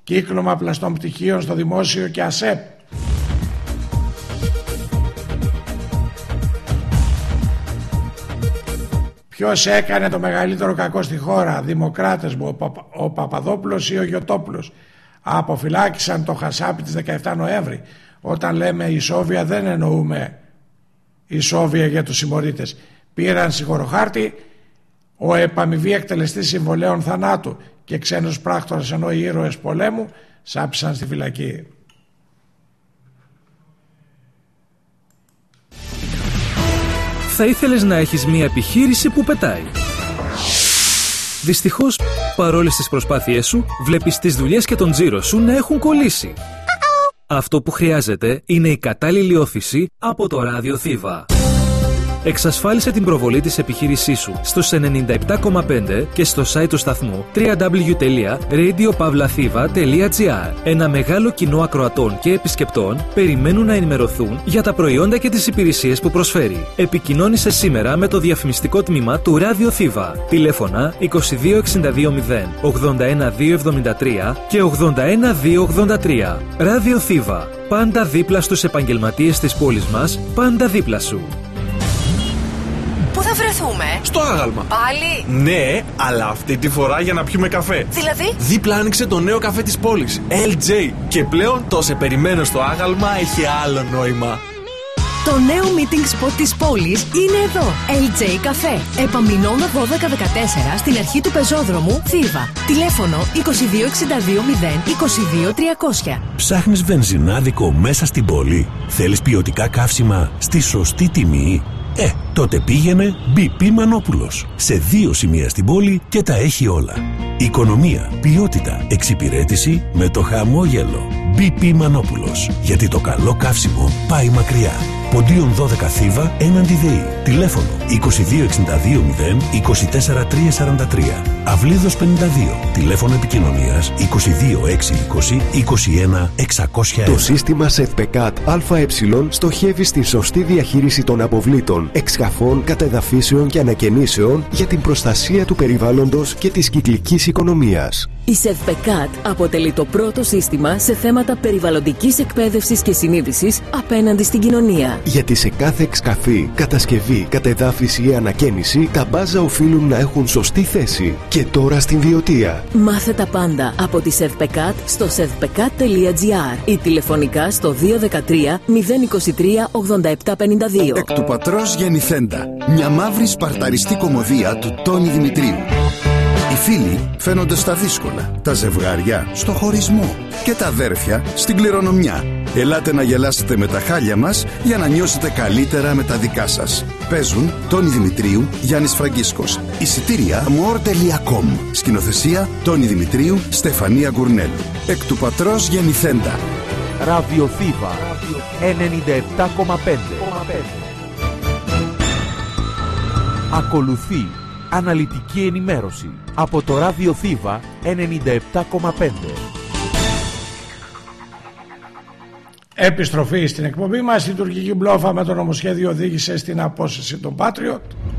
κύκλωμα πλαστών πτυχίων στο δημόσιο και ΑΣΕΠ. Ποιος έκανε το μεγαλύτερο κακό στη χώρα, δημοκράτες μου, ο Παπαδόπουλος ή ο Γιωτόπουλος? Αποφυλάκησαν το χασάπι της 17 Νοέμβρη. Όταν λέμε ισόβια δεν εννοούμε ισόβια για τους συμμορίτες. Πήραν συγχωροχάρτη ο επαμοιβή εκτελεστής συμβολέων θανάτου και ξένος πράκτορας, ενώ οι ήρωες πολέμου σάπισαν στη φυλακή. Θα ήθελες να έχεις μια επιχείρηση που πετάει. Δυστυχώς, παρόλες τις προσπάθειές σου, βλέπεις τις δουλειές και τον τζίρο σου να έχουν κολλήσει. Αυτό που χρειάζεται είναι η κατάλληλη όθηση από το ράδιο Θήβα. Εξασφάλισε την προβολή της επιχείρησής σου στους 97,5 και στο site του σταθμού www.radiopavlathiva.gr. Ένα μεγάλο κοινό ακροατών και επισκεπτών περιμένουν να ενημερωθούν για τα προϊόντα και τις υπηρεσίες που προσφέρει. Επικοινώνησε σήμερα με το διαφημιστικό τμήμα του Ράδιο Θήβα. Τηλέφωνα 22620 81273 και 81283. Ράδιο Θήβα. Πάντα δίπλα στους επαγγελματίες της πόλης μας, πάντα δίπλα σου. Πού θα βρεθούμε? Στο άγαλμα. Πάλι? Ναι, αλλά αυτή τη φορά για να πιούμε καφέ. Δηλαδή? Δίπλα άνοιξε το νέο καφέ της πόλης, LJ. Και πλέον το σε περιμένω στο άγαλμα έχει άλλο νόημα. Το νέο meeting spot της πόλης είναι εδώ. LJ Café. Επαμεινώνα 1214 στην αρχή του πεζόδρομου Θήβα. Τηλέφωνο 2262 022 300. Ψάχνεις βενζινάδικο μέσα στην πόλη? Θέλεις ποιοτικά καύσιμα στη σωστή τιμή? Τότε πήγαινε BP Μανόπουλος. Σε 2 σημεία στην πόλη και τα έχει όλα. Οικονομία, ποιότητα, εξυπηρέτηση με το χαμόγελο. BP Μανόπουλος. Γιατί το καλό καύσιμο πάει μακριά. Ποντίον 12 Θήβα έναντι ΔΕΗ. Τηλέφωνο 2262 024 343. Αυλίδος 52. Τηλέφωνο επικοινωνίας 22620 21 601. Το σύστημα ΣΕΔΠΕΚΑΤ ΑΕ στοχεύει στη σωστή διαχείριση των αποβλήτων, εξκαφών, κατεδαφίσεων και ανακαινήσεων για την προστασία του περιβάλλοντος και της κυκλικής οικονομίας. Η ΣΕΔΠΕΚΑΤ αποτελεί το πρώτο σύστημα σε θέματα περιβαλλοντικής εκπαίδευσης και συνείδησης απέναντι στην κοινωνία. Γιατί σε κάθε εξκαφή, κατασκευή, κατεδάφιση ή ανακαίνιση, τα μπάζα οφείλουν να έχουν σωστή θέση. Και τώρα στην Βιωτία. Μάθε τα πάντα από τη ΣΕΔΠΕΚΑΤ στο sedpekat.gr ή τηλεφωνικά στο 213 023 8752. Εκ του πατρός γεννηθέντα. Μια μαύρη σπαρταριστή κωμωδία του Τόνι Δημητρίου. Οι φίλοι φαίνονται στα δύσκολα, τα ζευγάρια στο χωρισμό και τα αδέρφια στην κληρονομιά. Ελάτε να γελάσετε με τα χάλια μας για να νιώσετε καλύτερα με τα δικά σας. Παίζουν Τόνι Δημητρίου, Γιάννης Φραγκίσκος. Εισιτήρια more.com. Σκηνοθεσία Τόνι Δημητρίου, Στεφανία Γκουρνέλου. Εκ του πατρός γεννηθέντα. Ράδιο Θήβα 97,5. Ακολουθεί αναλυτική ενημέρωση από το Ράδιο Θήβα 97,5. Επιστροφή στην εκπομπή μας. Η τουρκική μπλόφα με το νομοσχέδιο οδήγησε στην απόσυρση των Patriot.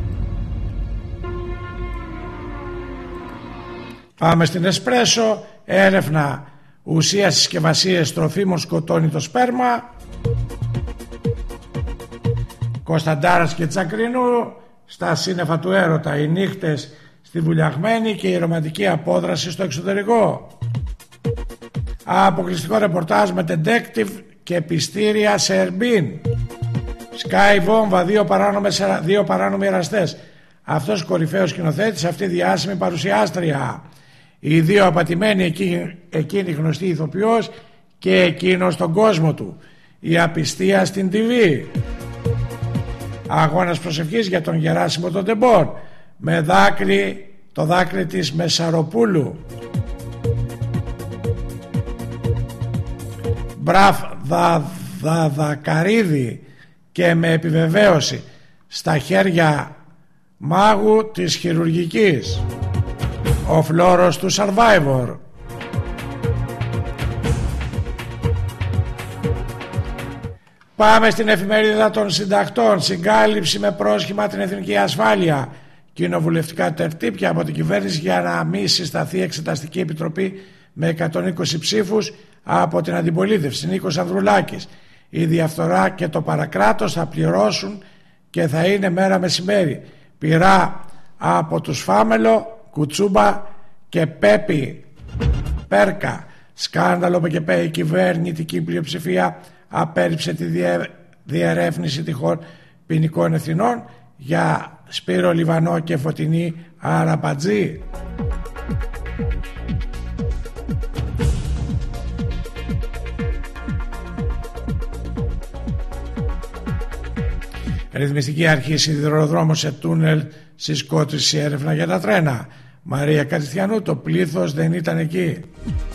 Πάμε στην Εσπρέσο. Έρευνα ουσία συσκευασίες τροφίμων σκοτώνει το σπέρμα. Κωνσταντάρας και Τσακρινού στα σύννεφα του έρωτα. Οι νύχτες στη Βουλιαγμένη και η ρομαντική απόδραση στο εξωτερικό. Αποκλειστικό ρεπορτάζ με detective και πιστήρια σε Ερμπίν. Sky βόμβα, δύο παράνομοι εραστές. Αυτός ο κορυφαίος σκηνοθέτης, αυτή η διάσημη παρουσιάστρια. Οι δύο απατημένοι, εκείνη γνωστή ηθοποιός και εκείνος στον κόσμο του. Η απιστία στην TV. Αγώνας προσευχής για τον Γεράσιμο τον Τεμπόρ με δάκρυ, το δάκρυ της Μεσαροπούλου. Μπραφ Δακαρίδη και με επιβεβαίωση στα χέρια μάγου της χειρουργικής. Ο φλόρος του Survivor. Πάμε στην εφημερίδα των συντακτών. Συγκάλυψη με πρόσχημα την εθνική ασφάλεια. Κοινοβουλευτικά τερτύπια από την κυβέρνηση για να μην συσταθεί εξεταστική επιτροπή με 120 ψήφους από την αντιπολίτευση Νίκος Ανδρουλάκης. Η διαφθορά και το παρακράτος θα πληρώσουν και θα είναι μέρα μεσημέρι. Πειρά από τους Φάμελο, Κουτσούμπα και Πέπη Πέρκα. Σκάνδαλο ΠΚΠ. Η κυβερνητική πλειοψηφία απέρριψε τη διερεύνηση τυχόν ποινικών ευθυνών για Σπύρο Λιβανό και Φωτεινή Αραμπατζή. Ρυθμιστική αρχή σιδηροδρόμο σε τούνελ συσκότηση, έρευνα για τα τρένα. Μαρία Κατηστιανού, το πλήθος δεν ήταν εκεί.